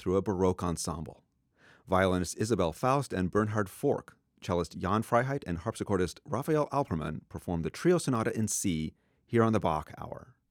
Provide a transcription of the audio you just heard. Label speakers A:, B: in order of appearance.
A: through a Baroque ensemble. Violinists Isabel Faust and Bernhard Fork, cellist Jan Freiheit, and harpsichordist Raphael Alperman performed the Trio Sonata in C here on the Bach Hour.